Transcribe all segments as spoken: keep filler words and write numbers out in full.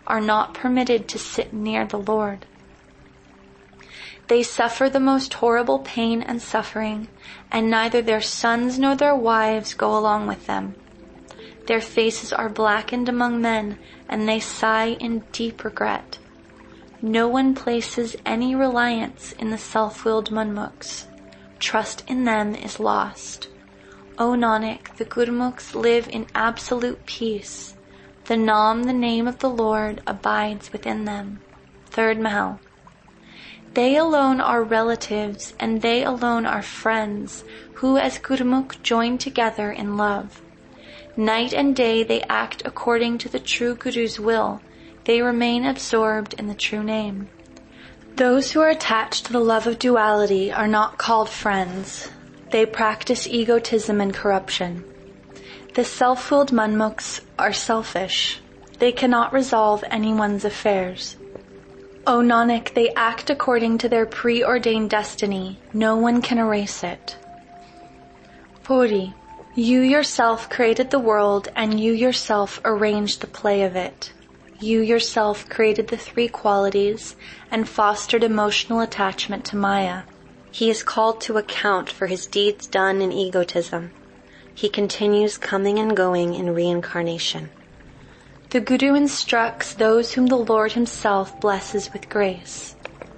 are not permitted to sit near the Lord. They suffer the most horrible pain and suffering, and neither their sons nor their wives go along with them. Their faces are blackened among men, and they sigh in deep regret. No one places any reliance in the self-willed Manmukhs. Trust in them is lost. O Nanak, the Gurmukhs live in absolute peace. The Naam, the name of the Lord, abides within them. Third Mahal. They alone are relatives, and they alone are friends, who as Gurmukh join together in love. Night and day they act according to the true Guru's will. They remain absorbed in the true name. Those who are attached to the love of duality are not called friends. They practice egotism and corruption. The self-willed Manmukhs are selfish. They cannot resolve anyone's affairs. O Nanak, they act according to their preordained destiny. No one can erase it. Puri, you yourself created the world, and you yourself arranged the play of it. You yourself created the three qualities and fostered emotional attachment to Maya. He is called to account for his deeds done in egotism. He continues coming and going in reincarnation. The Guru instructs those whom the Lord himself blesses with grace.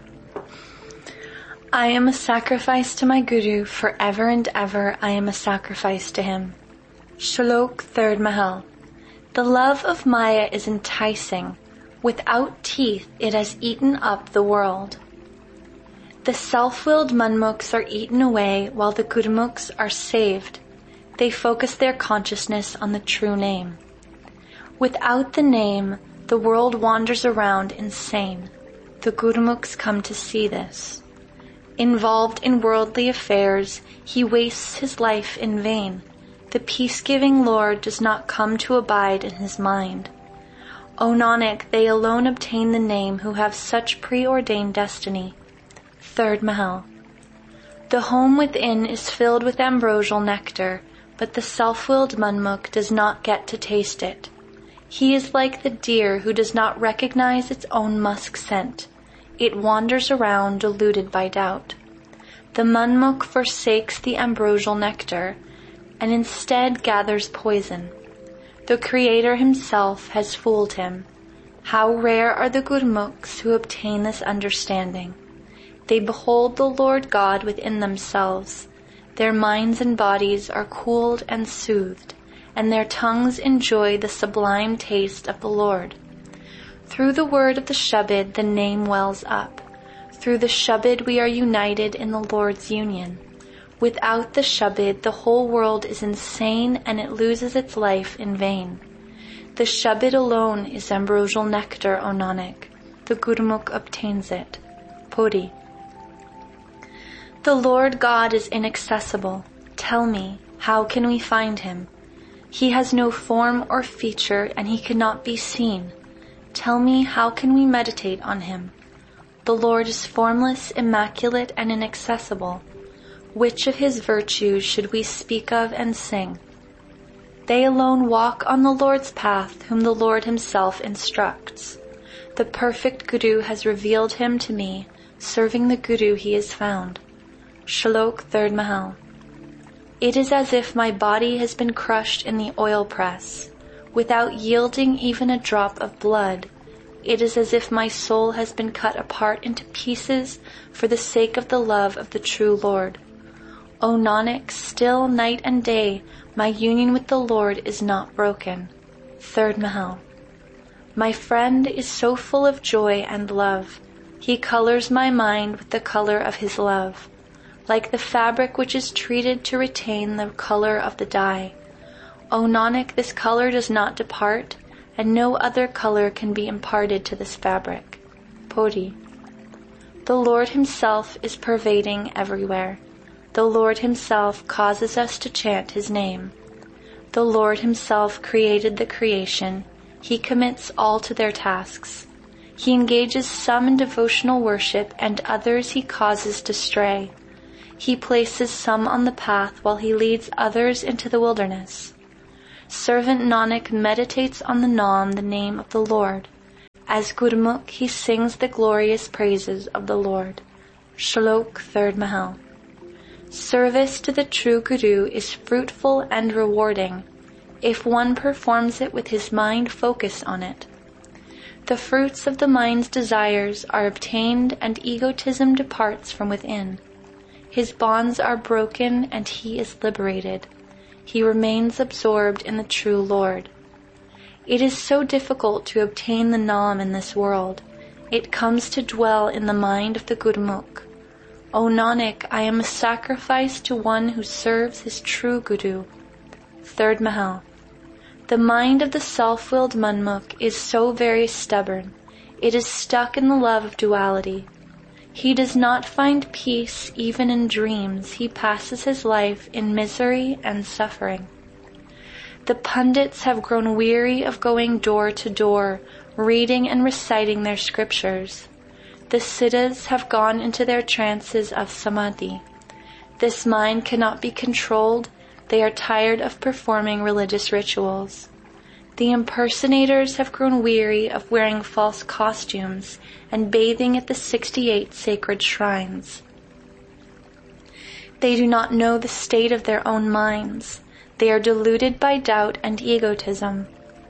I am a sacrifice to my Guru, forever and ever I am a sacrifice to him. Shlok Third Mahal. The love of Maya is enticing. Without teeth it has eaten up the world. The self-willed Manmukhs are eaten away while the Gurmukhs are saved. They focus their consciousness on the true name. Without the name, the world wanders around insane. The Gurmukhs come to see this. Involved in worldly affairs, he wastes his life in vain. The peace-giving Lord does not come to abide in his mind. O Nanak, they alone obtain the name who have such preordained destiny. Third Mahal. The home within is filled with ambrosial nectar, but the self-willed Manmukh does not get to taste it. He is like the deer who does not recognize its own musk scent. It wanders around deluded by doubt. The Manmukh forsakes the ambrosial nectar, and instead gathers poison. The Creator himself has fooled him. How rare are the Gurmukhs who obtain this understanding. They behold the Lord God within themselves. Their minds and bodies are cooled and soothed, and their tongues enjoy the sublime taste of the Lord. Through the word of the Shabad the name wells up. Through the Shabad we are united in the Lord's union. Without the Shabad the whole world is insane and it loses its life in vain. The Shabad alone is ambrosial nectar, O Nanak. The Gurmukh obtains it. Puri. The Lord God is inaccessible. Tell me, how can we find him? He has no form or feature, and he cannot be seen. Tell me, how can we meditate on him? The Lord is formless, immaculate, and inaccessible. Which of his virtues should we speak of and sing? They alone walk on the Lord's path, whom the Lord himself instructs. The perfect Guru has revealed him to me. Serving the Guru he is found. Shlok Third Mahal. It is as if my body has been crushed in the oil press, without yielding even a drop of blood. It is as if my soul has been cut apart into pieces for the sake of the love of the true Lord. O Nanak, still night and day, my union with the Lord is not broken. Third Mahal. My friend is so full of joy and love. He colors my mind with the color of his love, like the fabric which is treated to retain the color of the dye. O Nanak, this color does not depart, and no other color can be imparted to this fabric. Puri. The Lord himself is pervading everywhere. The Lord himself causes us to chant his name. The Lord himself created the creation. He commits all to their tasks. He engages some in devotional worship and others he causes to stray. He places some on the path while he leads others into the wilderness. Servant Nanak meditates on the Naam, the name of the Lord. As Gurmukh, he sings the glorious praises of the Lord. Shlok third Mahal. Service to the true Guru is fruitful and rewarding if one performs it with his mind focused on it. The fruits of the mind's desires are obtained and egotism departs from within. His bonds are broken and he is liberated. He remains absorbed in the true Lord. It is so difficult to obtain the Nam in this world. It comes to dwell in the mind of the Gurmukh. O Nanak, I am a sacrifice to one who serves his true Guru. Third Mahal. The mind of the self-willed Manmukh is so very stubborn. It is stuck in the love of duality. He does not find peace even in dreams. He passes his life in misery and suffering. The pundits have grown weary of going door to door, reading and reciting their scriptures. The siddhas have gone into their trances of samadhi. This mind cannot be controlled. They are tired of performing religious rituals. The impersonators have grown weary of wearing false costumes and bathing at the sixty-eight sacred shrines. They do not know the state of their own minds. They are deluded by doubt and egotism.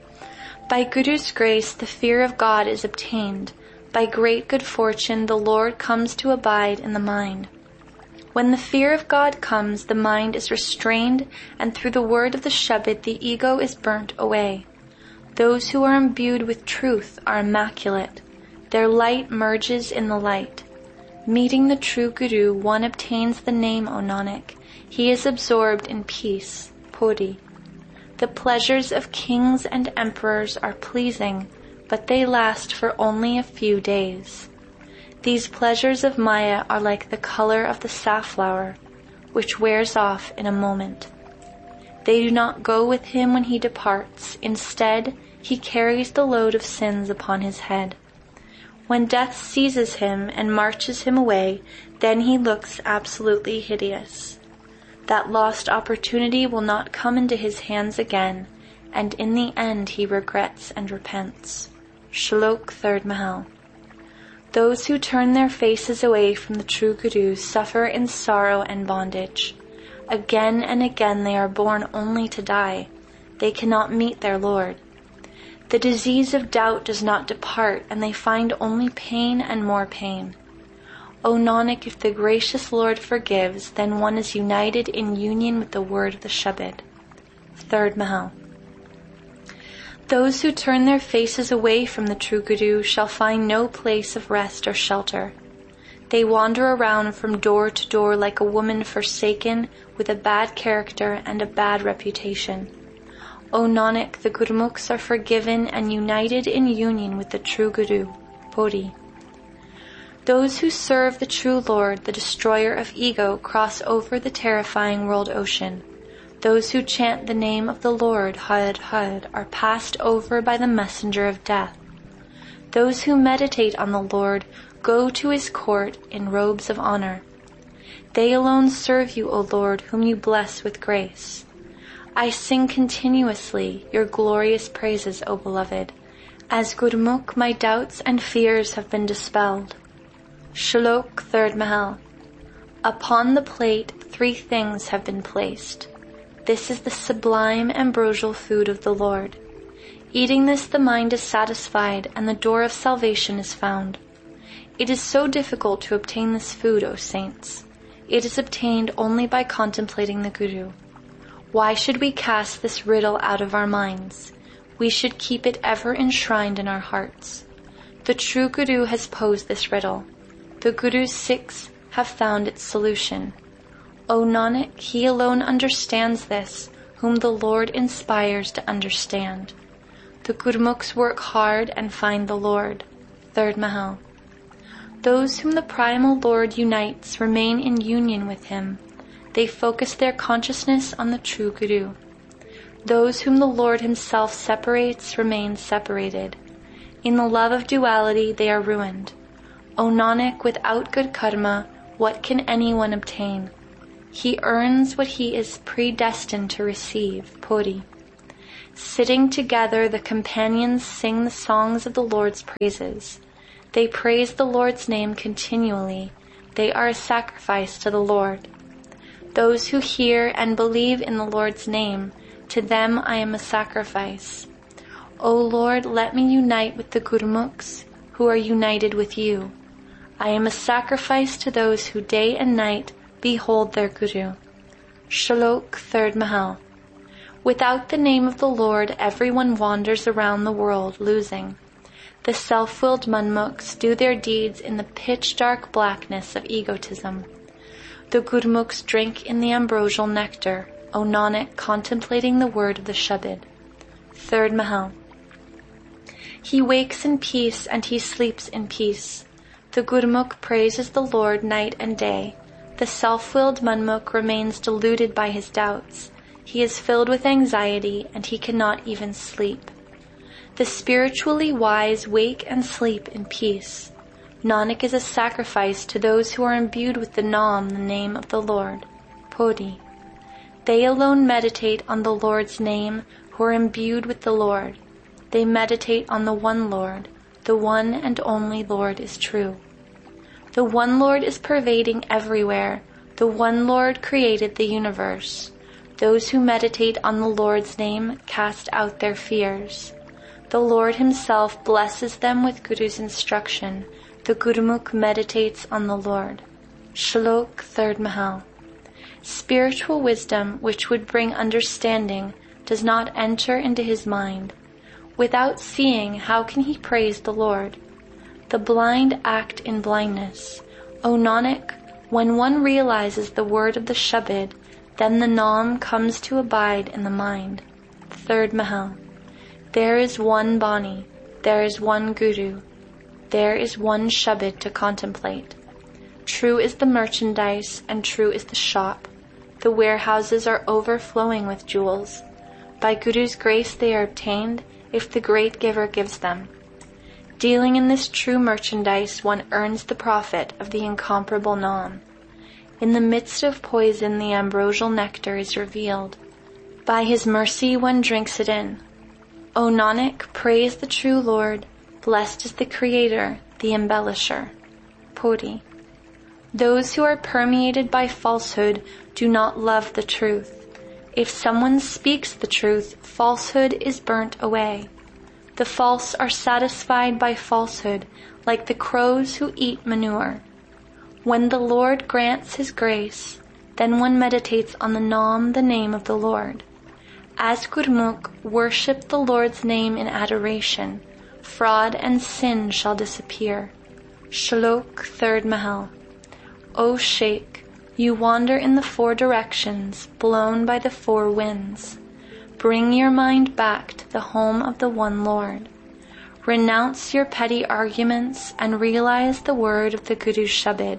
By Guru's grace, the fear of God is obtained. By great good fortune, the Lord comes to abide in the mind. When the fear of God comes, the mind is restrained, and through the word of the Shabad, the ego is burnt away. Those who are imbued with truth are immaculate. Their light merges in the light. Meeting the true Guru, one obtains the name O Nanak. He is absorbed in peace, Puri. The pleasures of kings and emperors are pleasing, but they last for only a few days. These pleasures of Maya are like the color of the safflower, which wears off in a moment. They do not go with him when he departs. Instead, he carries the load of sins upon his head. When death seizes him and marches him away, then he looks absolutely hideous. That lost opportunity will not come into his hands again, and in the end he regrets and repents. Shlok third Mahal. Those who turn their faces away from the true Guru suffer in sorrow and bondage. Again and again they are born only to die. They cannot meet their Lord. The disease of doubt does not depart, and they find only pain and more pain. O Nanak, if the gracious Lord forgives, then one is united in union with the word of the Shabad. Third Mahal. Those who turn their faces away from the true Guru shall find no place of rest or shelter. They wander around from door to door like a woman forsaken with a bad character and a bad reputation. O Nanak, the Gurmukhs are forgiven and united in union with the true Guru, Puri. Those who serve the true Lord, the destroyer of ego, cross over the terrifying world ocean. Those who chant the name of the Lord, Har Har, are passed over by the messenger of death. Those who meditate on the Lord go to his court in robes of honor. They alone serve you, O Lord, whom you bless with grace. I sing continuously your glorious praises, O beloved. As Gurmukh, my doubts and fears have been dispelled. Shlok third Mahal. Upon the plate three things have been placed. This is the sublime ambrosial food of the Lord. Eating this, the mind is satisfied, and the door of salvation is found. It is so difficult to obtain this food, O saints. It is obtained only by contemplating the Guru. Why should we cast this riddle out of our minds? We should keep it ever enshrined in our hearts. The true Guru has posed this riddle. The Guru's Sikhs have found its solution. O Nanak, he alone understands this, whom the Lord inspires to understand. The Gurmukhs work hard and find the Lord. Third Mahal. Those whom the primal Lord unites remain in union with him. They focus their consciousness on the true Guru. Those whom the Lord himself separates remain separated. In the love of duality they are ruined. O Nanak, without good karma, what can anyone obtain? He earns what he is predestined to receive, Puri. Sitting together, the companions sing the songs of the Lord's praises. They praise the Lord's name continually. They are a sacrifice to the Lord. Those who hear and believe in the Lord's name, to them I am a sacrifice. O Lord, let me unite with the Gurmukhs who are united with you. I am a sacrifice to those who day and night behold their Guru. Shlok, third Mahal. Without the name of the Lord, everyone wanders around the world losing. The self-willed Manmukhs do their deeds in the pitch-dark blackness of egotism. The Gurmukhs drink in the ambrosial nectar, O Nanak, contemplating the word of the Shabad. Third Mahal. He wakes in peace and he sleeps in peace. The Gurmukh praises the Lord night and day. The self-willed Manmukh remains deluded by his doubts. He is filled with anxiety and he cannot even sleep. The spiritually wise wake and sleep in peace. Nanak is a sacrifice to those who are imbued with the Naam, the name of the Lord. Podi. They alone meditate on the Lord's name who are imbued with the Lord. They meditate on the one Lord. The one and only Lord is true. The one Lord is pervading everywhere. The one Lord created the universe. Those who meditate on the Lord's name cast out their fears. The Lord himself blesses them with Guru's instruction. The Gurmukh meditates on the Lord. Shlok, third Mahal. Spiritual wisdom, which would bring understanding, does not enter into his mind. Without seeing, how can he praise the Lord? The blind act in blindness. O Nanak, when one realizes the word of the Shabad, then the Naam comes to abide in the mind. Third Mahal. There is one Bani, there is one Guru, there is one Shabad to contemplate. True is the merchandise and true is the shop. The warehouses are overflowing with jewels. By Guru's grace they are obtained if the great giver gives them. Dealing in this true merchandise, one earns the profit of the incomparable Naam. In the midst of poison, the ambrosial nectar is revealed. By his mercy, one drinks it in. O Nanak, praise the true Lord. Blessed is the Creator, the Embellisher. Podi. Those who are permeated by falsehood do not love the truth. If someone speaks the truth, falsehood is burnt away. The false are satisfied by falsehood, like the crows who eat manure. When the Lord grants his grace, then one meditates on the Naam, the name of the Lord. As Gurmukh, worship the Lord's name in adoration. Fraud and sin shall disappear. Shlok, third Mahal. O Shaikh, you wander in the four directions, blown by the four winds. Bring your mind back to the home of the one Lord. Renounce your petty arguments and realize the word of the Guru's Shabad.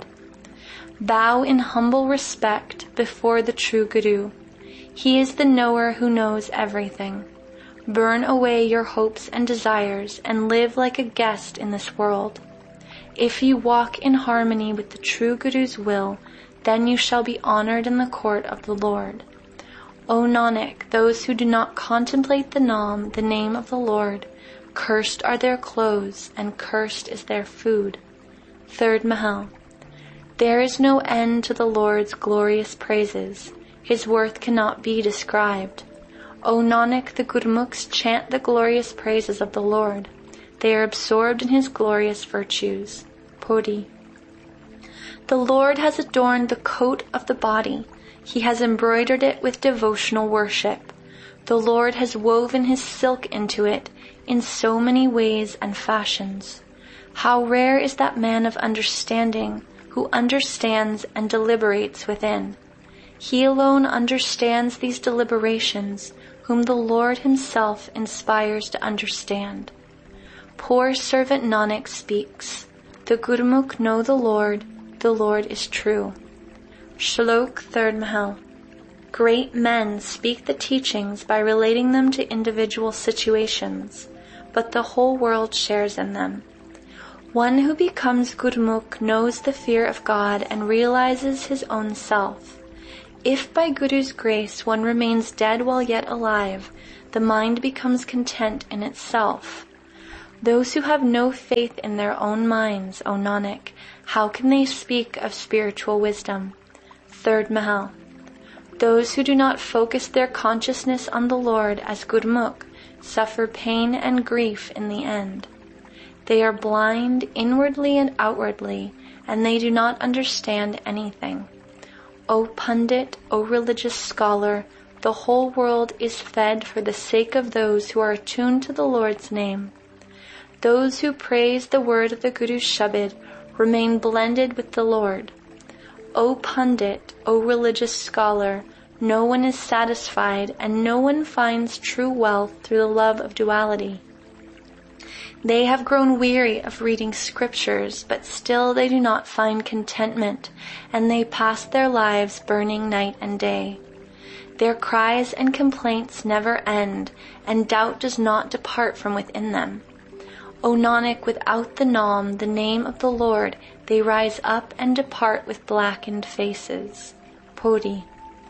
Bow in humble respect before the true Guru. He is the knower who knows everything. Burn away your hopes and desires and live like a guest in this world. If you walk in harmony with the true Guru's will, then you shall be honored in the court of the Lord. O Nanak, those who do not contemplate the Naam, the name of the Lord, cursed are their clothes and cursed is their food. Third Mahal. There is no end to the Lord's glorious praises. His worth cannot be described. O Nanak, the Gurmukhs chant the glorious praises of the Lord. They are absorbed in his glorious virtues. Podi. The Lord has adorned the coat of the body. He has embroidered it with devotional worship. The Lord has woven his silk into it in so many ways and fashions. How rare is that man of understanding who understands and deliberates within. He alone understands these deliberations, whom the Lord himself inspires to understand. Poor servant Nanak speaks. The Gurmukh know the Lord, the Lord is true. Shlok, third Mahal. Great men speak the teachings by relating them to individual situations, but the whole world shares in them. One who becomes Gurmukh knows the fear of God and realizes his own self. If by Guru's grace one remains dead while yet alive, the mind becomes content in itself. Those who have no faith in their own minds, O Nanak, how can they speak of spiritual wisdom? Third Mahal. Those who do not focus their consciousness on the Lord as Gurmukh suffer pain and grief in the end. They are blind inwardly and outwardly, and they do not understand anything. O Pundit, O religious scholar, the whole world is fed for the sake of those who are attuned to the Lord's name. Those who praise the word of the Guru's Shabad remain blended with the Lord. O Pundit, O religious scholar, no one is satisfied and no one finds true wealth through the love of duality. They have grown weary of reading scriptures, but still they do not find contentment, and they pass their lives burning night and day. Their cries and complaints never end, and doubt does not depart from within them. O Nanak, without the Naam, the name of the Lord, they rise up and depart with blackened faces. Podi.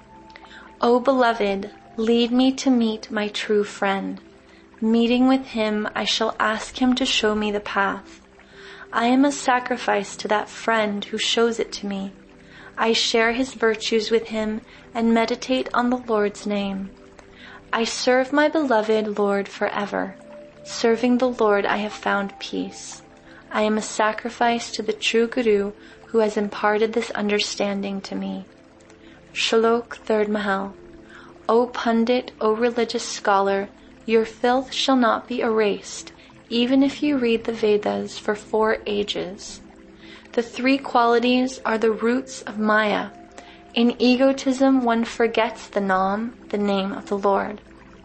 O beloved, lead me to meet my true friend. Meeting with him, I shall ask him to show me the path. I am a sacrifice to that friend who shows it to me. I share his virtues with him and meditate on the Lord's name. I serve my beloved Lord forever. Serving the Lord, I have found peace. I am a sacrifice to the true Guru who has imparted this understanding to me. Shalok, third Mahal. O Pundit, O religious scholar, your filth shall not be erased, even if you read the Vedas for four ages. The three qualities are the roots of Maya. In egotism, one forgets the Naam, the name of the Lord.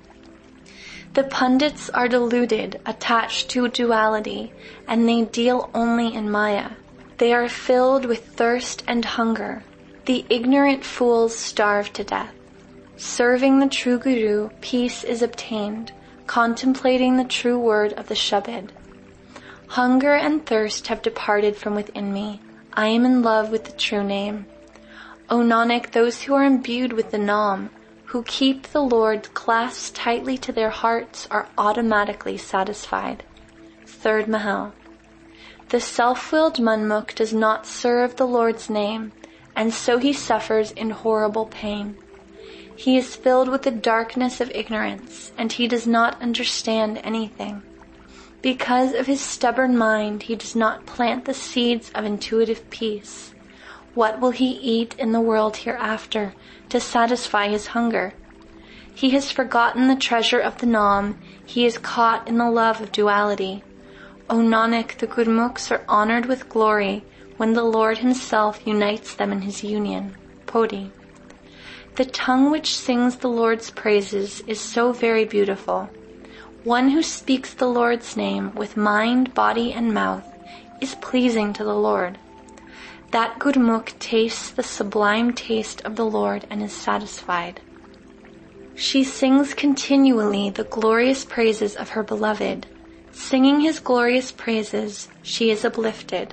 The Pundits are deluded, attached to duality, and they deal only in Maya. They are filled with thirst and hunger. The ignorant fools starve to death. Serving the true Guru, peace is obtained, contemplating the true word of the Shabad. Hunger and thirst have departed from within me. I am in love with the true name. O Nanak, those who are imbued with the Naam, who keep the Lord clasped tightly to their hearts, are automatically satisfied. Third Mahal. The self-willed Manmukh does not serve the Lord's name, and so he suffers in horrible pain. He is filled with the darkness of ignorance, and he does not understand anything. Because of his stubborn mind, he does not plant the seeds of intuitive peace. What will he eat in the world hereafter to satisfy his hunger? He has forgotten the treasure of the Naam. He is caught in the love of duality. O Nanak, the Gurmukhs are honored with glory when the Lord himself unites them in his union. Podi. The tongue which sings the Lord's praises is so very beautiful. One who speaks the Lord's name with mind, body, and mouth is pleasing to the Lord. That Gurmukh tastes the sublime taste of the Lord and is satisfied. She sings continually the glorious praises of her beloved. Singing his glorious praises, she is uplifted.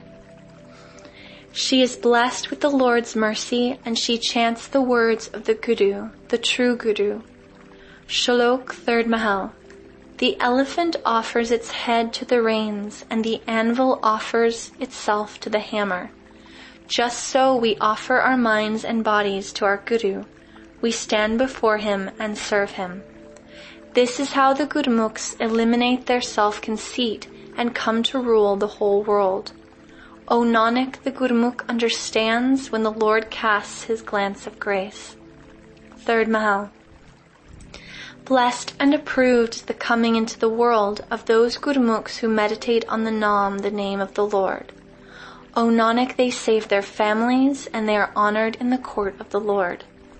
She is blessed with the Lord's mercy, and she chants the words of the Guru, the true Guru. Shalok, third Mahal. The elephant offers its head to the reins, and the anvil offers itself to the hammer. Just so we offer our minds and bodies to our Guru. We stand before him and serve him. This is how the Gurmukhs eliminate their self-conceit and come to rule the whole world. O Nanak, the Gurmukh understands when the Lord casts his glance of grace. Third Mahal. Blessed and approved is the coming into the world of those Gurmukhs who meditate on the Naam, the name of the Lord. O Nanak, they save their families and they are honored in the court of the Lord.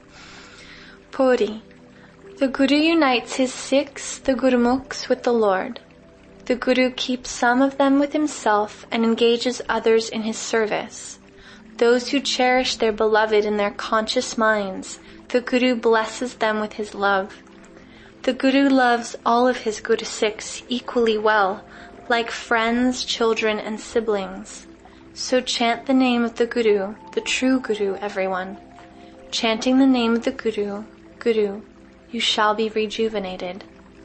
Puri. The Guru unites his Sikhs, the Gurmukhs, with the Lord. The Guru keeps some of them with himself and engages others in his service. Those who cherish their beloved in their conscious minds, the Guru blesses them with his love. The Guru loves all of his Guru Sikhs equally well, like friends, children, and siblings. So chant the name of the Guru, the true Guru, everyone. Chanting the name of the Guru, Guru, you shall be rejuvenated.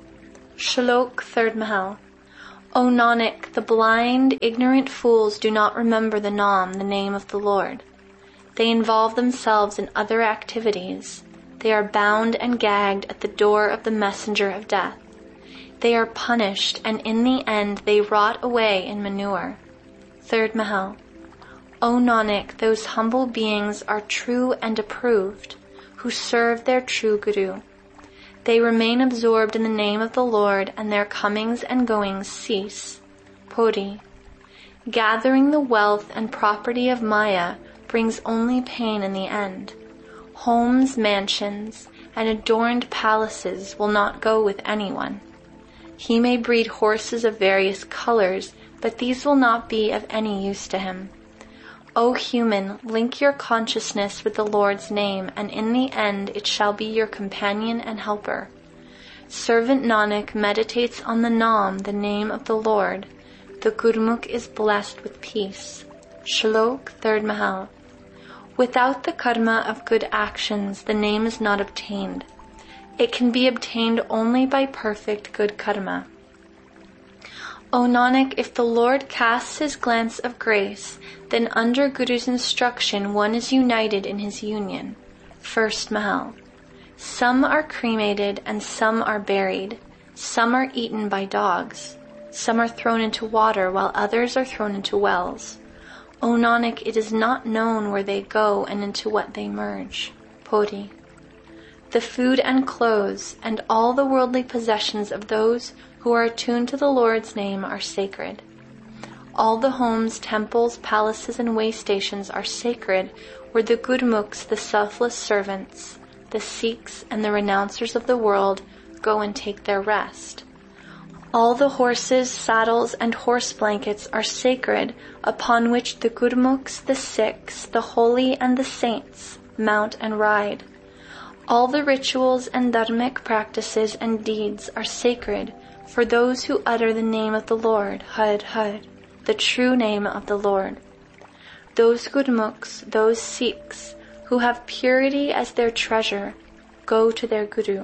Shlok third Mahal. O Nanak, the blind, ignorant fools do not remember the Naam, the name of the Lord. They involve themselves in other activities. They are bound and gagged at the door of the messenger of death. They are punished, and in the end they rot away in manure. Third Mahal. O Nanak, those humble beings are true and approved, who serve their true Guru. They remain absorbed in the name of the Lord, and their comings and goings cease. Podi. Gathering the wealth and property of Maya brings only pain in the end. Homes, mansions, and adorned palaces will not go with anyone. He may breed horses of various colors, but these will not be of any use to him. O human, link your consciousness with the Lord's name, and in the end it shall be your companion and helper. Servant Nanak meditates on the Naam, the name of the Lord. The Gurmukh is blessed with peace. Shlok third Mahal. Without the karma of good actions, the name is not obtained. It can be obtained only by perfect good karma. O Nanak, if the Lord casts his glance of grace, then under Guru's instruction one is united in his union. First Mahal. Some are cremated and some are buried. Some are eaten by dogs. Some are thrown into water while others are thrown into wells. O Nanak, it is not known where they go and into what they merge. Podi. The food and clothes and all the worldly possessions of those who are attuned to the Lord's name are sacred. All the homes, temples, palaces, and way stations are sacred where the Gurmukhs, the selfless servants, the Sikhs, and the renouncers of the world go and take their rest. All the horses, saddles, and horse blankets are sacred upon which the Gurmukhs, the Sikhs, the holy, and the saints mount and ride. All the rituals and dharmic practices and deeds are sacred for those who utter the name of the Lord, Har Har, the true name of the Lord. Those Gurmukhs, those Sikhs, who have purity as their treasure, go to their Guru.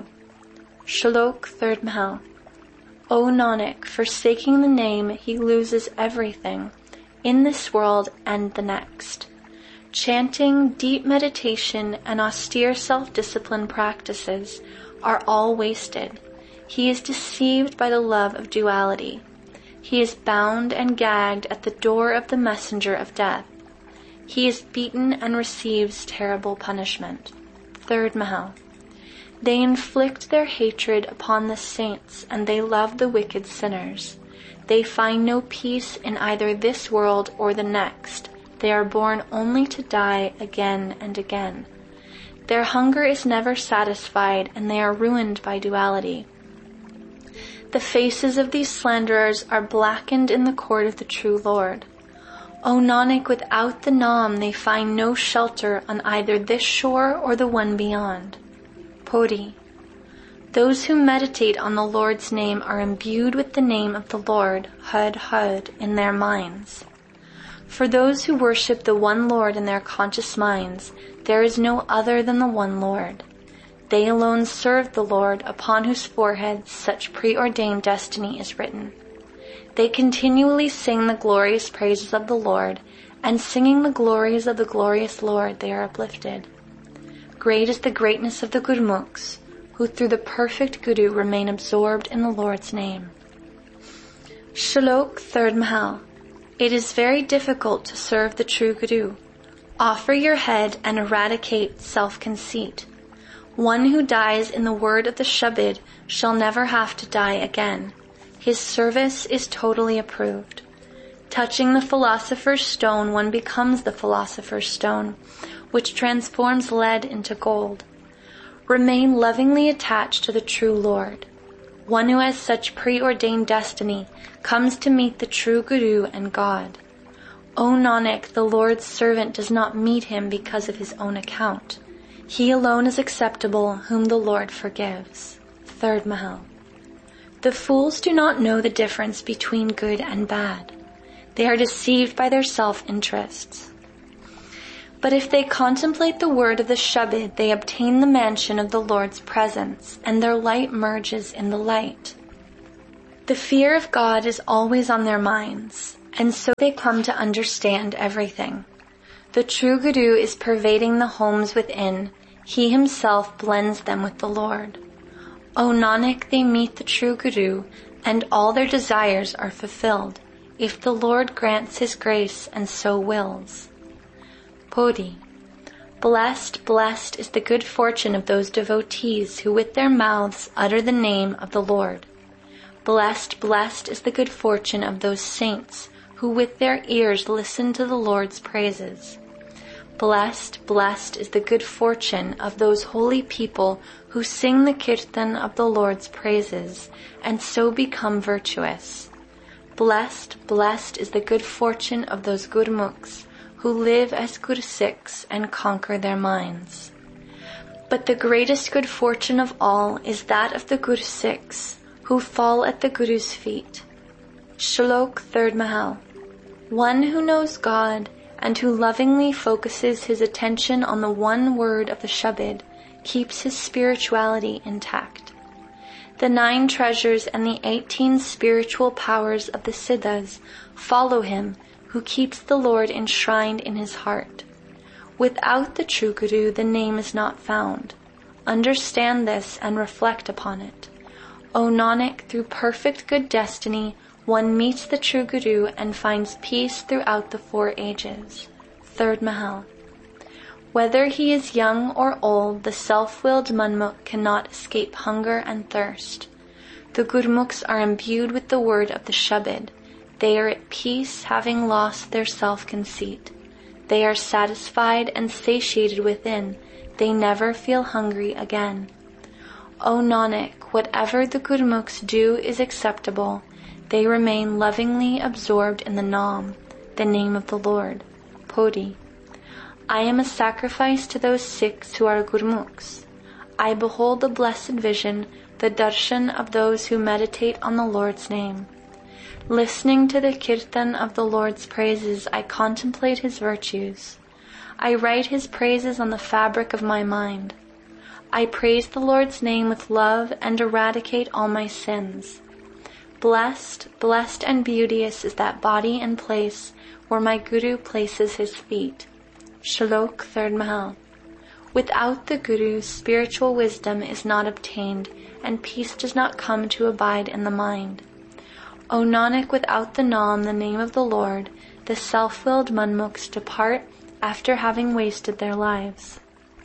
Shlok third Mahal. O Nanak, forsaking the name, he loses everything, in this world and the next. Chanting, deep meditation, and austere self-discipline practices are all wasted. He is deceived by the love of duality. He is bound and gagged at the door of the messenger of death. He is beaten and receives terrible punishment. Third Mahal. They inflict their hatred upon the saints, and they love the wicked sinners. They find no peace in either this world or the next. They are born only to die again and again. Their hunger is never satisfied, and they are ruined by duality. The faces of these slanderers are blackened in the court of the true Lord. O Nanak, without the Naam they find no shelter on either this shore or the one beyond. Podi. Those who meditate on the Lord's name are imbued with the name of the Lord, Har Har, in their minds. For those who worship the one Lord in their conscious minds, there is no other than the one Lord. They alone serve the Lord, upon whose forehead such preordained destiny is written. They continually sing the glorious praises of the Lord, and singing the glories of the glorious Lord they are uplifted. Great is the greatness of the Gurmukhs, who through the perfect Guru remain absorbed in the Lord's name. Shlok third Mahal. It is very difficult to serve the true Guru. Offer your head and eradicate self-conceit. One who dies in the word of the Shabad shall never have to die again. His service is totally approved. Touching the philosopher's stone, one becomes the philosopher's stone, which transforms lead into gold. Remain lovingly attached to the true Lord. One who has such preordained destiny comes to meet the true Guru and God. O Nanak, the Lord's servant does not meet him because of his own account. He alone is acceptable whom the Lord forgives. Third Mahal. The fools do not know the difference between good and bad. They are deceived by their self-interests. But if they contemplate the word of the Shabad, they obtain the mansion of the Lord's presence, and their light merges in the light. The fear of God is always on their minds, and so they come to understand everything. The true Guru is pervading the homes within. He himself blends them with the Lord. O Nanak, they meet the true Guru, and all their desires are fulfilled, if the Lord grants his grace and so wills. Podi. Blessed, blessed is the good fortune of those devotees who with their mouths utter the name of the Lord. Blessed, blessed is the good fortune of those saints who with their ears listen to the Lord's praises. Blessed, blessed is the good fortune of those holy people who sing the kirtan of the Lord's praises and so become virtuous. Blessed, blessed is the good fortune of those Gurmukhs who live as Gursikhs and conquer their minds. But the greatest good fortune of all is that of the Gursikhs who fall at the Guru's feet. Shlok third Mahal. One who knows God and who lovingly focuses his attention on the one word of the Shabad keeps his spirituality intact. The nine treasures and the eighteen spiritual powers of the Siddhas follow him who keeps the Lord enshrined in his heart. Without the true Guru, the name is not found. Understand this and reflect upon it. O Nanak, through perfect good destiny, one meets the true Guru and finds peace throughout the four ages. Third Mahal. Whether he is young or old, the self-willed Manmukh cannot escape hunger and thirst. The Gurmukhs are imbued with the word of the Shabad. They are at peace, having lost their self-conceit. They are satisfied and satiated within. They never feel hungry again. O Nanak, whatever the Gurmukhs do is acceptable. They remain lovingly absorbed in the Naam, the name of the Lord. Podi. I am a sacrifice to those Sikhs who are Gurmukhs. I behold the blessed vision, the darshan of those who meditate on the Lord's name. Listening to the kirtan of the Lord's praises, I contemplate his virtues. I write his praises on the fabric of my mind. I praise the Lord's name with love and eradicate all my sins. Blessed, blessed and beauteous is that body and place where my Guru places his feet. Shlok third Mahal. Without the Guru, spiritual wisdom is not obtained, and peace does not come to abide in the mind. O Nanak, without the Naam, the name of the Lord, the self-willed Manmukhs depart after having wasted their lives.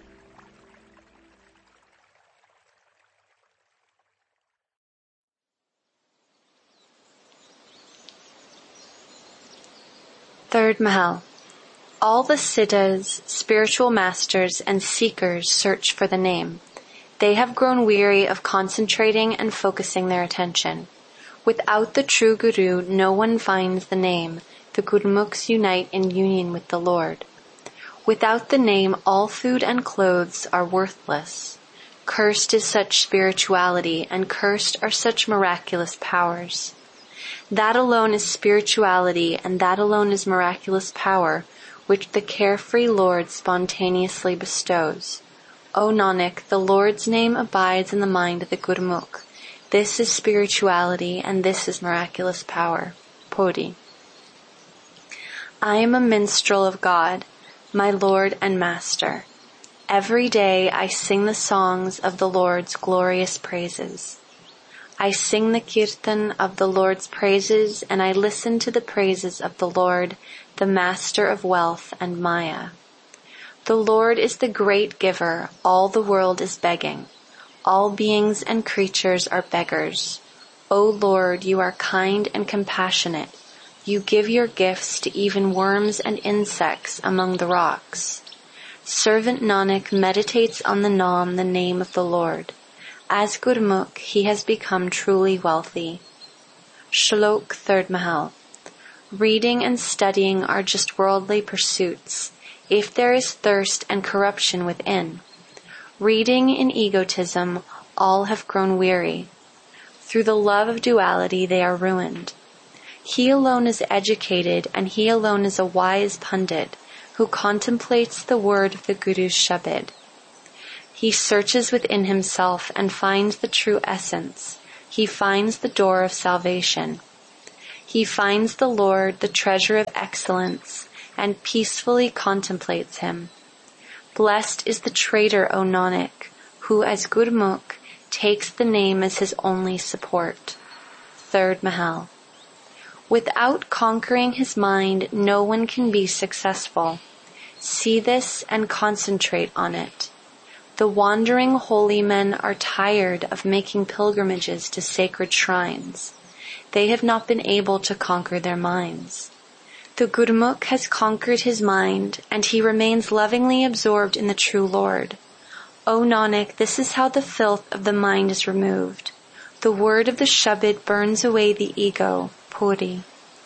Third Mahal. All the Siddhas, spiritual masters, and seekers search for the name. They have grown weary of concentrating and focusing their attention. Without the true Guru, no one finds the name. The Gurmukhs unite in union with the Lord. Without the name, all food and clothes are worthless. Cursed is such spirituality, and cursed are such miraculous powers. That alone is spirituality, and that alone is miraculous power, which the carefree Lord spontaneously bestows. O Nanak, the Lord's name abides in the mind of the Gurmukh. This is spirituality, and this is miraculous power. Podi. I am a minstrel of God, my Lord and Master. Every day I sing the songs of the Lord's glorious praises. I sing the kirtan of the Lord's praises, and I listen to the praises of the Lord, the Master of wealth and Maya. The Lord is the great giver, all the world is begging. All beings and creatures are beggars. O Lord, you are kind and compassionate. You give your gifts to even worms and insects among the rocks. Servant Nanak meditates on the Naam, the name of the Lord. As Gurmukh, he has become truly wealthy. Shlok third Mahal. Reading and studying are just worldly pursuits, if there is thirst and corruption within. Reading in egotism, all have grown weary. Through the love of duality, they are ruined. He alone is educated, and he alone is a wise pundit, who contemplates the word of the Guru's Shabad. He searches within himself and finds the true essence. he finds the door of salvation. He finds the Lord, the treasure of excellence, and peacefully contemplates him. Blessed is the trader, O Nanak, who as Gurmukh takes the name as his only support. Third Mahal. Without conquering his mind, no one can be successful. See this and concentrate on it. The wandering holy men are tired of making pilgrimages to sacred shrines. They have not been able to conquer their minds. The Gurmukh has conquered his mind, and he remains lovingly absorbed in the true Lord. O Nanak, this is how the filth of the mind is removed. The word of the Shabad burns away the ego, Puri.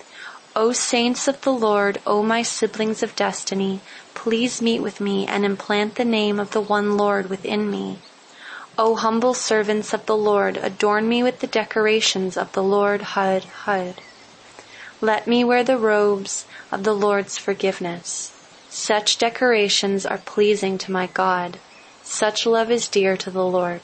O saints of the Lord, O my siblings of destiny, please meet with me and implant the name of the one Lord within me. O humble servants of the Lord, adorn me with the decorations of the Lord Har Har. Let me wear the robes of the Lord's forgiveness. Such decorations are pleasing to my God. Such love is dear to the Lord.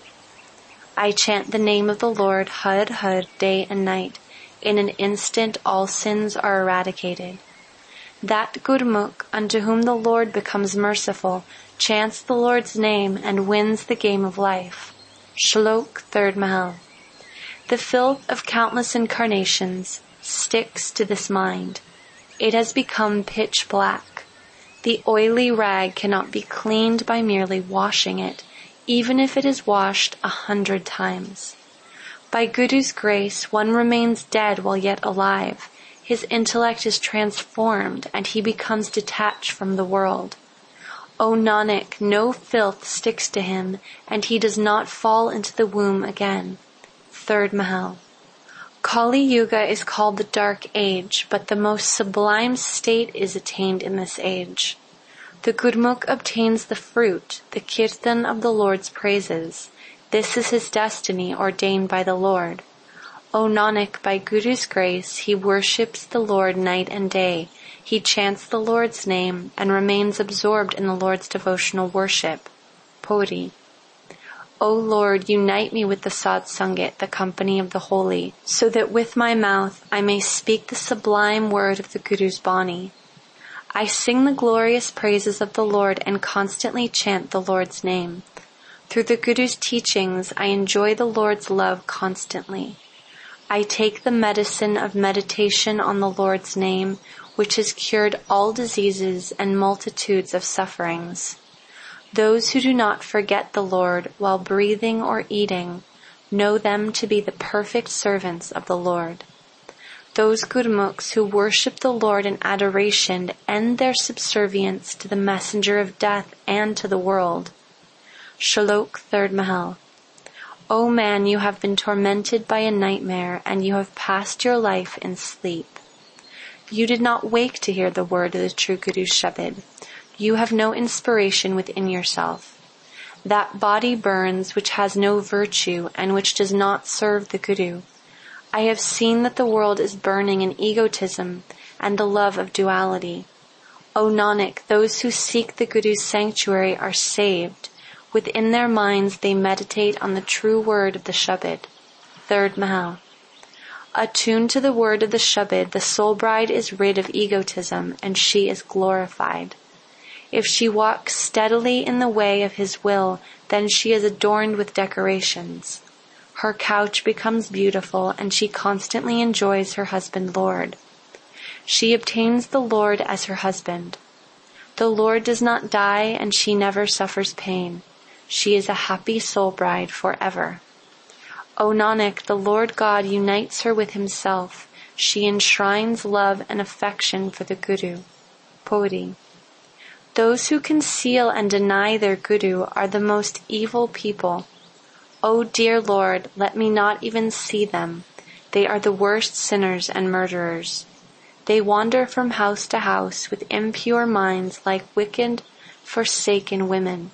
I chant the name of the Lord Har Har day and night. In an instant all sins are eradicated. That Gurmukh unto whom the Lord becomes merciful chants the Lord's name and wins the game of life. Shlok Third Mahal. The filth of countless incarnations sticks to this mind. It has become pitch black. The oily rag cannot be cleaned by merely washing it, even if it is washed a hundred times. By Guru's grace, one remains dead while yet alive. His intellect is transformed and he becomes detached from the world. O Nanak, no filth sticks to him and he does not fall into the womb again. Third Mahal. Kali Yuga is called the dark age, but the most sublime state is attained in this age. The Gurmukh obtains the fruit, the kirtan of the Lord's praises. This is his destiny ordained by the Lord. O Nanak, by Guru's grace, he worships the Lord night and day. He chants the Lord's name and remains absorbed in the Lord's devotional worship. Puri. O Lord, unite me with the Sat Sangat, the company of the holy, so that with my mouth I may speak the sublime word of the Guru's Bani. I sing the glorious praises of the Lord and constantly chant the Lord's name. Through the Guru's teachings, I enjoy the Lord's love constantly. I take the medicine of meditation on the Lord's name, which has cured all diseases and multitudes of sufferings. Those who do not forget the Lord while breathing or eating, know them to be the perfect servants of the Lord. Those Gurmukhs who worship the Lord in adoration end their subservience to the messenger of death and to the world. Shlok Third Mahal. O man, you have been tormented by a nightmare and you have passed your life in sleep. You did not wake to hear the word of the true Guru's Shabad. You have no inspiration within yourself. That body burns which has no virtue and which does not serve the Guru. I have seen that the world is burning in egotism and the love of duality. O Nanak, those who seek the Guru's sanctuary are saved. Within their minds they meditate on the true word of the Shabad. Third Mahal. Attuned to the word of the Shabad, the soul bride is rid of egotism and she is glorified. If she walks steadily in the way of his will, then she is adorned with decorations. Her couch becomes beautiful and she constantly enjoys her husband Lord. She obtains the Lord as her husband. The Lord does not die and she never suffers pain. She is a happy soul bride forever. O Nanak, the Lord God unites her with himself. She enshrines love and affection for the Guru. Puri. Those who conceal and deny their Guru are the most evil people. O dear Lord, let me not even see them. They are the worst sinners and murderers. They wander from house to house with impure minds like wicked, forsaken women.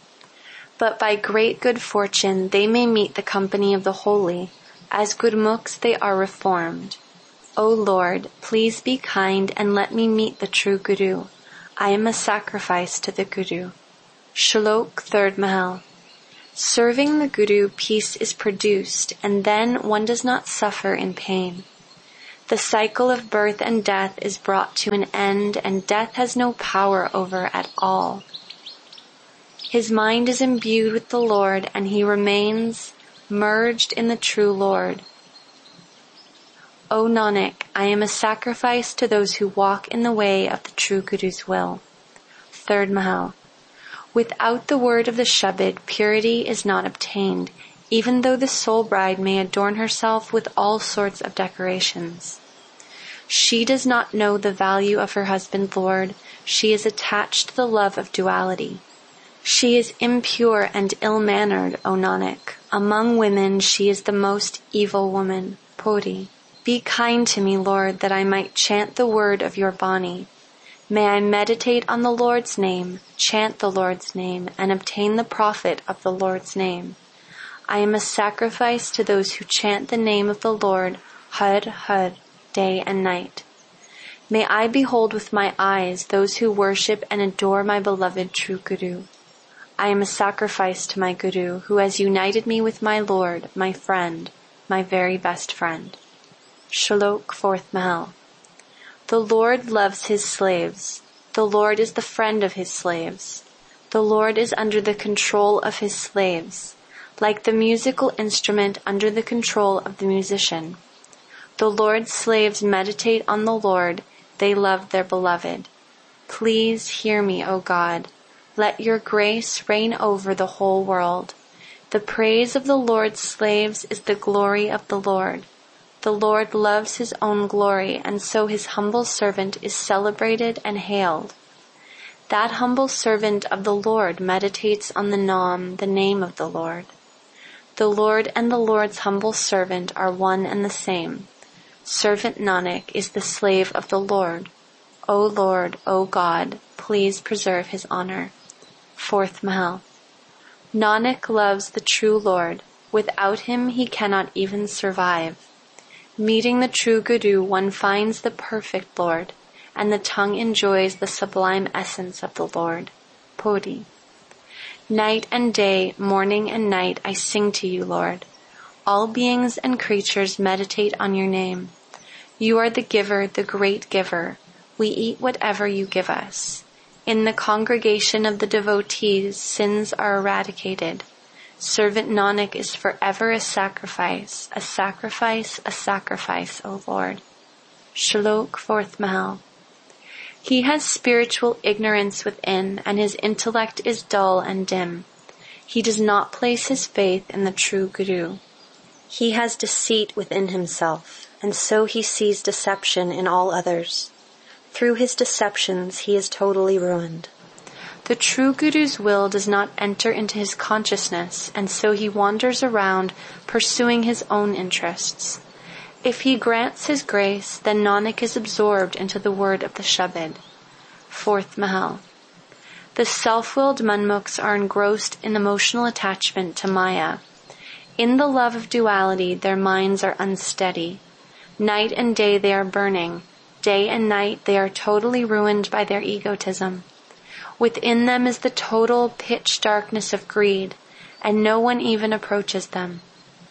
But by great good fortune they may meet the company of the holy. As Gurmukhs they are reformed. O Lord, please be kind and let me meet the true Guru. I am a sacrifice to the Guru. Shlok Third Mahal. Serving the Guru, peace is produced, and then one does not suffer in pain. The cycle of birth and death is brought to an end, and death has no power over at all. His mind is imbued with the Lord, and he remains merged in the true Lord. O Nanak, I am a sacrifice to those who walk in the way of the true Guru's will. Third Mahal. Without the word of the Shabad, purity is not obtained, even though the soul bride may adorn herself with all sorts of decorations. She does not know the value of her husband Lord. She is attached to the love of duality. She is impure and ill-mannered, O Nanak. Among women she is the most evil woman. Puri. Be kind to me, Lord, that I might chant the word of your Bani. May I meditate on the Lord's name, chant the Lord's name, and obtain the profit of the Lord's name. I am a sacrifice to those who chant the name of the Lord, Har Har, day and night. May I behold with my eyes those who worship and adore my beloved true Guru. I am a sacrifice to my Guru, who has united me with my Lord, my friend, my very best friend. Shlok, fourth Mahal. The Lord loves his slaves. The Lord is the friend of his slaves. The Lord is under the control of his slaves, like the musical instrument under the control of the musician. The Lord's slaves meditate on the Lord. They love their beloved. Please hear me, O God. Let your grace reign over the whole world. The praise of the Lord's slaves is the glory of the Lord. The Lord loves his own glory, and so his humble servant is celebrated and hailed. That humble servant of the Lord meditates on the Nam, the name of the Lord. The Lord and the Lord's humble servant are one and the same. Servant Nanak is the slave of the Lord. O Lord, O God, please preserve his honor. Fourth Mahal. Nanak loves the true Lord. Without him he cannot even survive. Meeting the true Guru, one finds the perfect Lord, and the tongue enjoys the sublime essence of the Lord. Puri. Night and day, morning and night, I sing to you, Lord. All beings and creatures meditate on your name. You are the giver, the great giver. We eat whatever you give us. In the congregation of the devotees, sins are eradicated. Servant Nanak is forever a sacrifice, a sacrifice, a sacrifice, O Lord. Shlok, fourth Mahal. He has spiritual ignorance within, and his intellect is dull and dim. He does not place his faith in the true Guru. He has deceit within himself, and so he sees deception in all others. Through his deceptions he is totally ruined. The true Guru's will does not enter into his consciousness, and so he wanders around pursuing his own interests. If he grants his grace, then Nanak is absorbed into the word of the Shabad. Fourth Mahal. The self-willed Manmukhs are engrossed in emotional attachment to Maya. In the love of duality, their minds are unsteady. Night and day they are burning. Day and night they are totally ruined by their egotism. Within them is the total pitch darkness of greed, and no one even approaches them.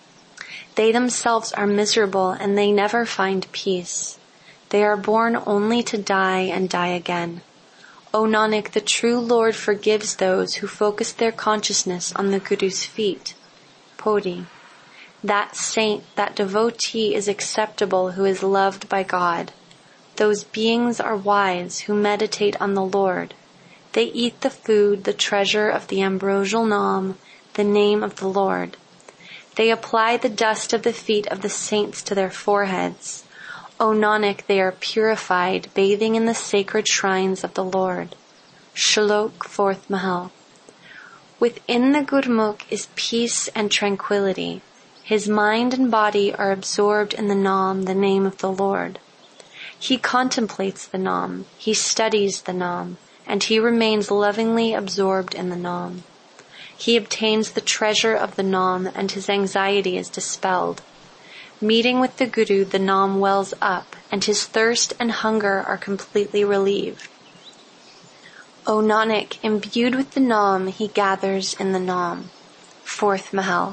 They themselves are miserable, and they never find peace. They are born only to die and die again. O Nanak, the true Lord forgives those who focus their consciousness on the Guru's feet. Puri. That saint, that devotee is acceptable who is loved by God. Those beings are wise who meditate on the Lord. They eat the food, the treasure of the ambrosial Nam, the name of the Lord. They apply the dust of the feet of the saints to their foreheads. O Nanak, they are purified, bathing in the sacred shrines of the Lord. Shlok, fourth Mahal. Within the Gurmukh is peace and tranquility. His mind and body are absorbed in the Nam, the name of the Lord. He contemplates the Nam, he studies the Nam, and he remains lovingly absorbed in the Nam. He obtains the treasure of the Nam, and his anxiety is dispelled. Meeting with the Guru, the Nam wells up, and his thirst and hunger are completely relieved. O Nanak, imbued with the Nam, he gathers in the Nam. Fourth Mahal.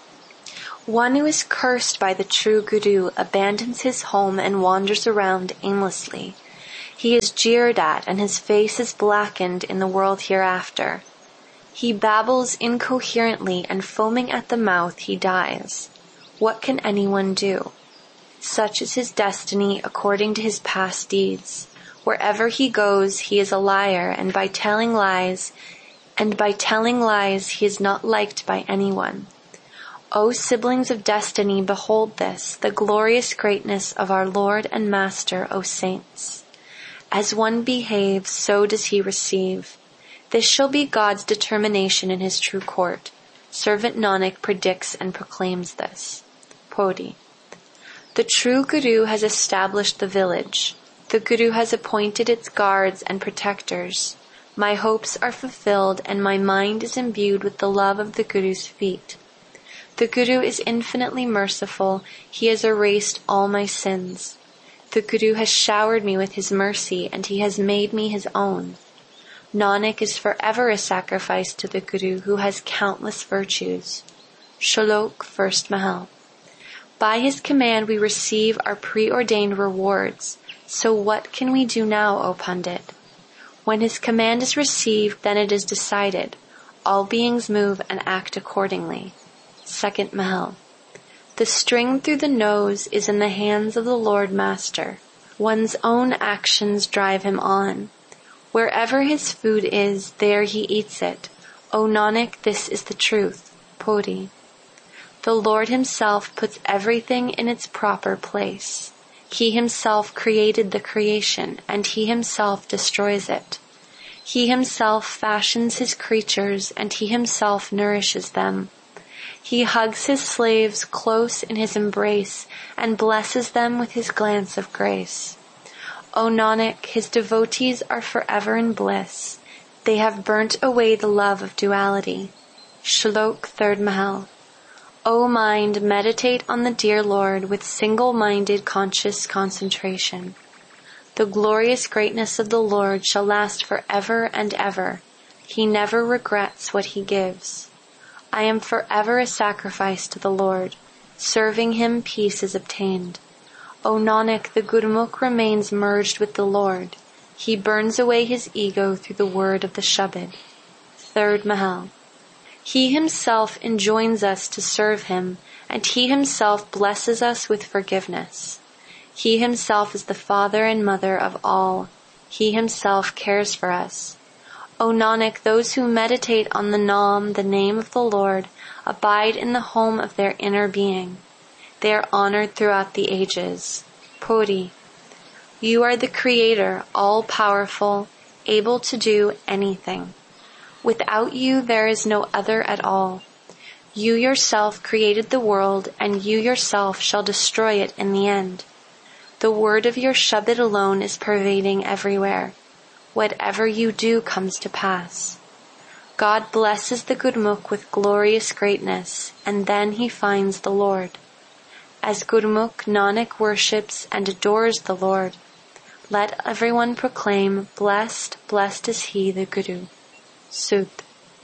One who is cursed by the true Guru abandons his home and wanders around aimlessly. He is jeered at and his face is blackened in the world hereafter. He babbles incoherently and foaming at the mouth he dies. What can anyone do? Such is his destiny according to his past deeds. Wherever he goes, he is a liar, and by telling lies, and by telling lies, he is not liked by anyone. O siblings of destiny, behold this, the glorious greatness of our Lord and Master, O saints. As one behaves, so does he receive. This shall be God's determination in his true court. Servant Nanak predicts and proclaims this. Podi. The true Guru has established the village. The Guru has appointed its guards and protectors. My hopes are fulfilled and my mind is imbued with the love of the Guru's feet. The Guru is infinitely merciful. He has erased all my sins. The Guru has showered me with his mercy and he has made me his own. Nanak is forever a sacrifice to the Guru who has countless virtues. Shalok, First Mahal. By his command we receive our preordained rewards. So what can we do now, O Pandit? When his command is received, then it is decided. All beings move and act accordingly. Second Mahal. The string through the nose is in the hands of the Lord Master. One's own actions drive him on. Wherever his food is, there he eats it. O Nanak, this is the truth. Podi. The Lord himself puts everything in its proper place. He himself created the creation, and he himself destroys it. He himself fashions his creatures, and he himself nourishes them. He hugs his slaves close in his embrace, and blesses them with his glance of grace. O Nanak, his devotees are forever in bliss. They have burnt away the love of duality. Shlok, Third Mahal. O mind, meditate on the dear Lord with single-minded conscious concentration. The glorious greatness of the Lord shall last forever and ever. He never regrets what he gives. I am forever a sacrifice to the Lord. Serving him, peace is obtained. O Nanak, the Gurmukh remains merged with the Lord. He burns away his ego through the word of the Shabad. Third Mahal. He himself enjoins us to serve him, and he himself blesses us with forgiveness. He himself is the father and mother of all. He himself cares for us. O Nanak, those who meditate on the Naam, the name of the Lord, abide in the home of their inner being. They are honored throughout the ages. Podi. You are the Creator, all-powerful, able to do anything. Without you there is no other at all. You yourself created the world, and you yourself shall destroy it in the end. The word of your Shabad alone is pervading everywhere. Whatever you do comes to pass. God blesses the Gurmukh with glorious greatness, and then he finds the Lord. As Gurmukh, Nanak worships and adores the Lord. Let everyone proclaim, blessed, blessed is he, the Guru. Sut.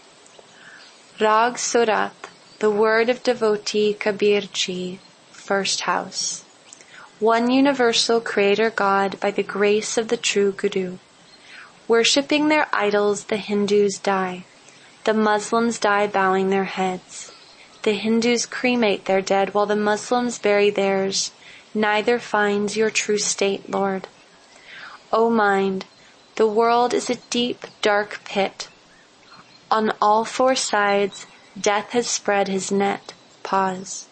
Rag Surat, the word of devotee Kabir Ji, first house. One universal Creator God by the grace of the true Guru. Worshipping their idols, the Hindus die. The Muslims die bowing their heads. The Hindus cremate their dead while the Muslims bury theirs. Neither finds your true state, Lord. O mind, the world is a deep, dark pit. On all four sides, death has spread his net. Pause.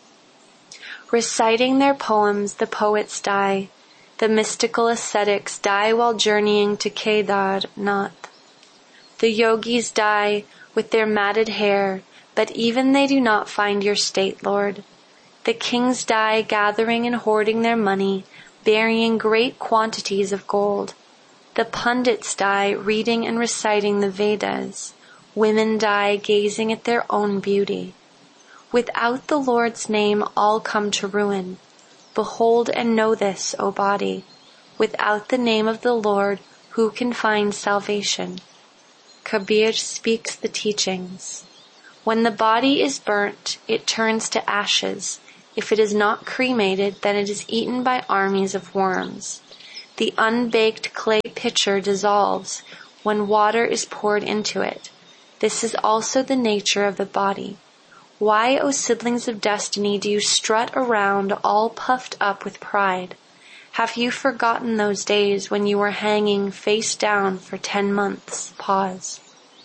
Reciting their poems, the poets die. The mystical ascetics die while journeying to Kedar Nath. The yogis die with their matted hair, but even they do not find your state, Lord. The kings die gathering and hoarding their money, burying great quantities of gold. The pundits die reading and reciting the Vedas. Women die gazing at their own beauty. Without the Lord's name, all come to ruin. Behold and know this, O body. Without the name of the Lord, who can find salvation? Kabir speaks the teachings. When the body is burnt, it turns to ashes. If it is not cremated, then it is eaten by armies of worms. The unbaked clay pitcher dissolves when water is poured into it. This is also the nature of the body. Why, O siblings of destiny, do you strut around all puffed up with pride? Have you forgotten those days when you were hanging face down for ten months? Pause.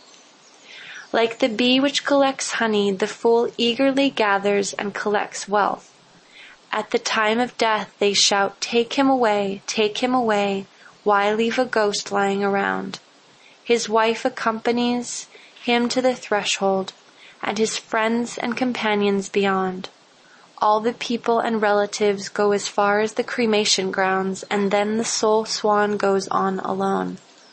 Like the bee which collects honey, the fool eagerly gathers and collects wealth. At the time of death they shout, "Take him away, take him away. Why leave a ghost lying around?" His wife accompanies him to the threshold, and his friends and companions beyond. All the people and relatives go as far as the cremation grounds, and then the soul swan goes on alone.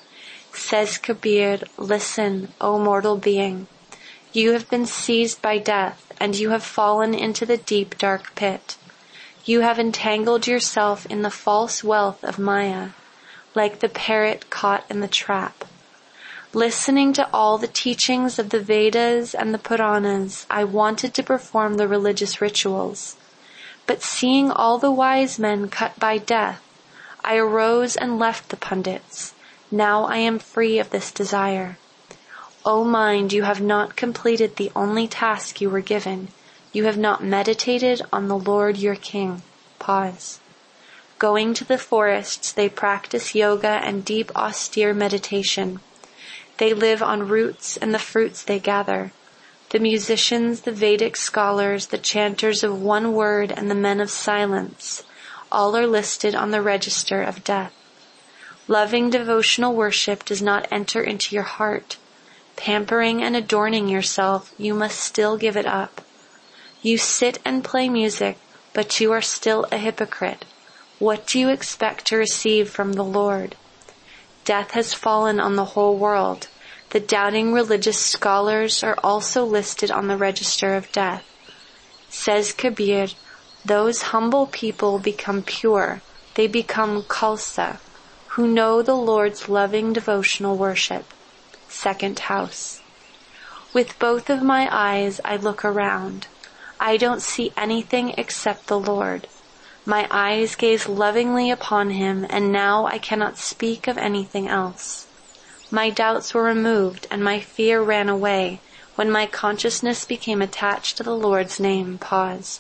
Says Kabir, "Listen, O mortal being. You have been seized by death, and you have fallen into the deep dark pit. You have entangled yourself in the false wealth of Maya, like the parrot caught in the trap. Listening to all the teachings of the Vedas and the Puranas, I wanted to perform the religious rituals. But seeing all the wise men cut by death, I arose and left the pundits. Now I am free of this desire. O mind, you have not completed the only task you were given. You have not meditated on the Lord your King." Pause. Going to the forests, they practice yoga and deep austere meditation. They live on roots and the fruits they gather. The musicians, the Vedic scholars, the chanters of one word, and the men of silence, all are listed on the register of death. Loving devotional worship does not enter into your heart. Pampering and adorning yourself, you must still give it up. You sit and play music, but you are still a hypocrite. What do you expect to receive from the Lord? Death has fallen on the whole world. The doubting religious scholars are also listed on the register of death. Says Kabir, those humble people become pure. They become Khalsa, who know the Lord's loving devotional worship. Second house. With both of my eyes I look around. I don't see anything except the Lord. My eyes gaze lovingly upon him, and now I cannot speak of anything else. My doubts were removed, and my fear ran away when my consciousness became attached to the Lord's name. Pause.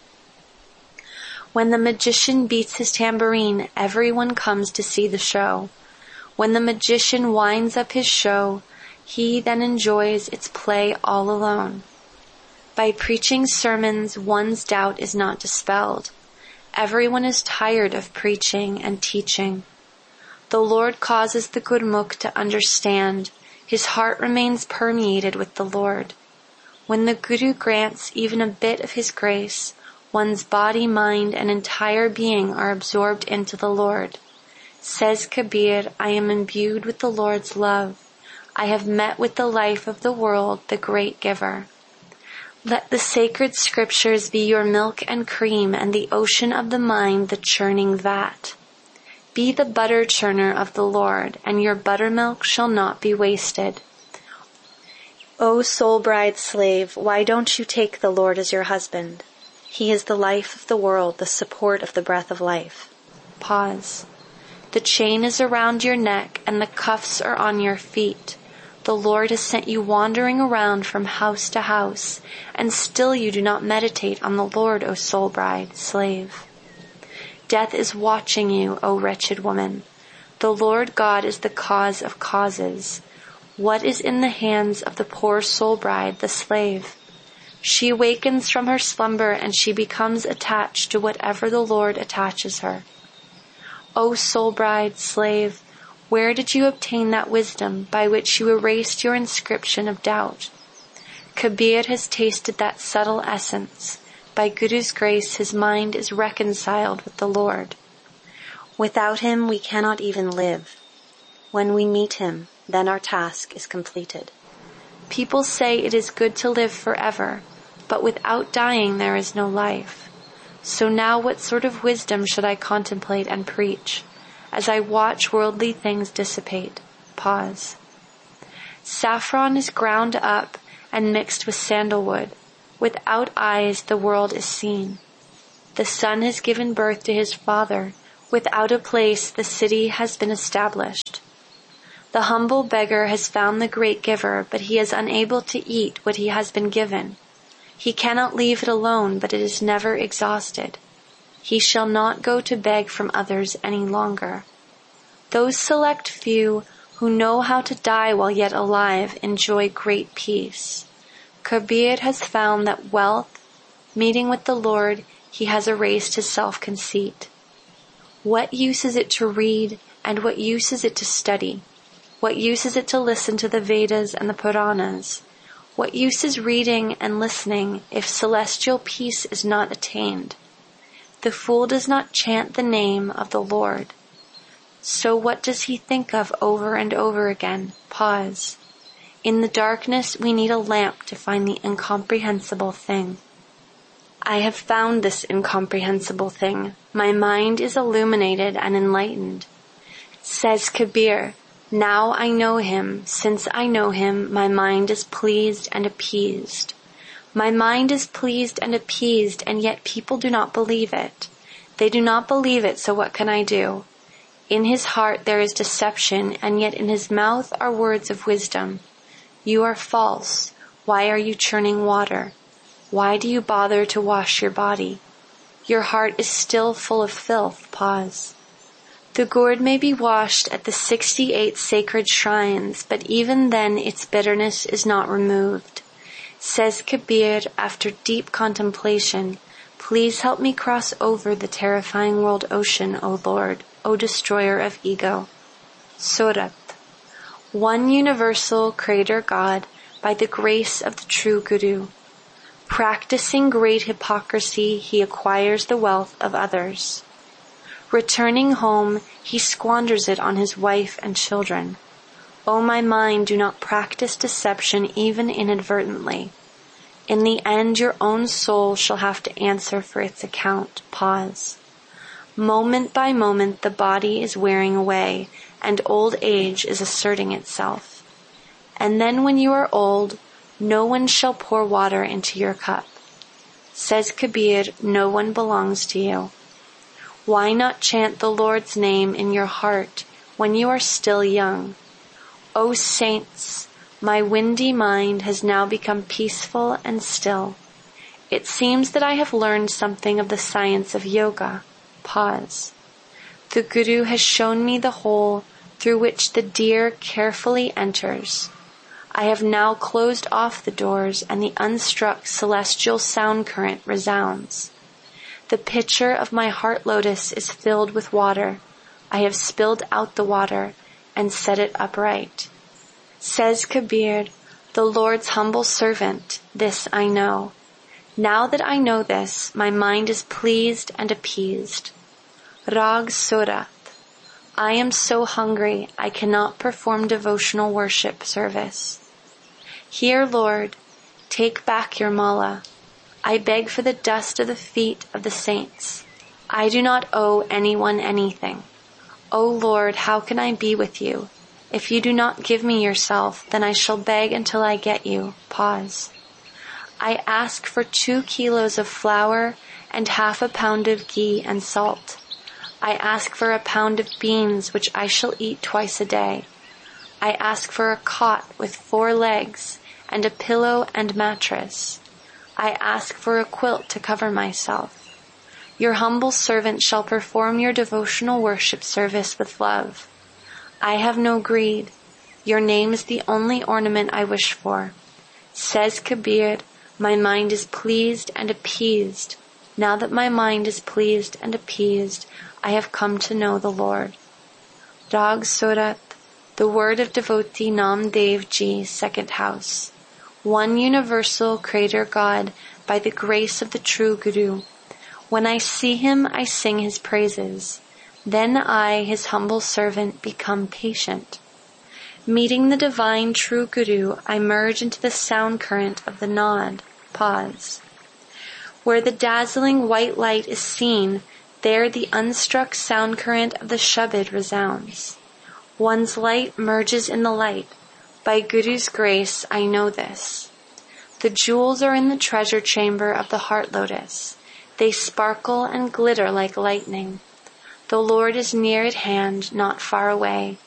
When the magician beats his tambourine, everyone comes to see the show. When the magician winds up his show, he then enjoys its play all alone. By preaching sermons, one's doubt is not dispelled. Everyone is tired of preaching and teaching. The Lord causes the Gurmukh to understand. His heart remains permeated with the Lord. When the Guru grants even a bit of his grace, one's body, mind, and entire being are absorbed into the Lord. Says Kabir, I am imbued with the Lord's love. I have met with the life of the world, the great giver. Let the sacred scriptures be your milk and cream, and the ocean of the mind the churning vat. Be the butter churner of the Lord, and your buttermilk shall not be wasted. O soul bride slave, why don't you take the Lord as your husband? He is the life of the world, the support of the breath of life. Pause. The chain is around your neck, and the cuffs are on your feet. The Lord has sent you wandering around from house to house, and still you do not meditate on the Lord, O soul bride, slave. Death is watching you, O wretched woman. The Lord God is the cause of causes. What is in the hands of the poor soul bride, the slave? She awakens from her slumber, and she becomes attached to whatever the Lord attaches her. O soul bride, slave, where did you obtain that wisdom by which you erased your inscription of doubt? Kabir has tasted that subtle essence. By Guru's grace, his mind is reconciled with the Lord. Without him, we cannot even live. When we meet him, then our task is completed. People say it is good to live forever, but without dying there is no life. So now what sort of wisdom should I contemplate and preach, as I watch worldly things dissipate? Pause. Saffron is ground up and mixed with sandalwood. Without eyes the world is seen. The son has given birth to his father. Without a place the city has been established. The humble beggar has found the great giver, but he is unable to eat what he has been given. He cannot leave it alone, but it is never exhausted. He shall not go to beg from others any longer. Those select few who know how to die while yet alive enjoy great peace. Kabir has found that wealth, meeting with the Lord, he has erased his self-conceit. What use is it to read, and what use is it to study? What use is it to listen to the Vedas and the Puranas? What use is reading and listening if celestial peace is not attained? The fool does not chant the name of the Lord. So what does he think of over and over again? Pause. In the darkness we need a lamp to find the incomprehensible thing. I have found this incomprehensible thing. My mind is illuminated and enlightened. Says Kabir, now I know him. Since I know him, my mind is pleased and appeased. My mind is pleased and appeased, and yet people do not believe it. They do not believe it, so what can I do? In his heart there is deception, and yet in his mouth are words of wisdom. You are false. Why are you churning water? Why do you bother to wash your body? Your heart is still full of filth. Pause. The gourd may be washed at the sixty-eight sacred shrines, but even then its bitterness is not removed. Says Kabir after deep contemplation, please help me cross over the terrifying world ocean, O Lord, O destroyer of ego. Surat. One universal Creator God, by the grace of the true Guru. Practicing great hypocrisy, he acquires the wealth of others. Returning home, he squanders it on his wife and children. O my mind, do not practice deception even inadvertently. In the end, your own soul shall have to answer for its account. Pause. Moment by moment, the body is wearing away, and old age is asserting itself. And then when you are old, no one shall pour water into your cup. Says Kabir, no one belongs to you. Why not chant the Lord's name in your heart when you are still young? O saints, my windy mind has now become peaceful and still. It seems that I have learned something of the science of yoga. Pause. The Guru has shown me the hole through which the deer carefully enters. I have now closed off the doors, and the unstruck celestial sound current resounds. The pitcher of my heart lotus is filled with water. I have spilled out the water and set it upright. Says Kabir, the Lord's humble servant, this I know. Now that I know this, my mind is pleased and appeased. Rag Surat. I am so hungry, I cannot perform devotional worship service. Here, Lord, take back your mala. I beg for the dust of the feet of the saints. I do not owe anyone anything. O Lord, how can I be with you? If you do not give me yourself, then I shall beg until I get you. Pause. I ask for two kilos of flour and half a pound of ghee and salt. I ask for a pound of beans, which I shall eat twice a day. I ask for a cot with four legs and a pillow and mattress. I ask for a quilt to cover myself. Your humble servant shall perform your devotional worship service with love. I have no greed. Your name is the only ornament I wish for. Says Kabir, my mind is pleased and appeased. Now that my mind is pleased and appeased, I have come to know the Lord. Rag Surat, the word of devotee Namdev Ji, second house. One universal Creator God, by the grace of the true Guru. When I see him, I sing his praises. Then I, his humble servant, become patient. Meeting the divine true Guru, I merge into the sound current of the Nod. Pause. Where the dazzling white light is seen, there the unstruck sound current of the Shabad resounds. One's light merges in the light. By Guru's grace, I know this. The jewels are in the treasure chamber of the heart lotus. They sparkle and glitter like lightning. The Lord is near at hand, not far away.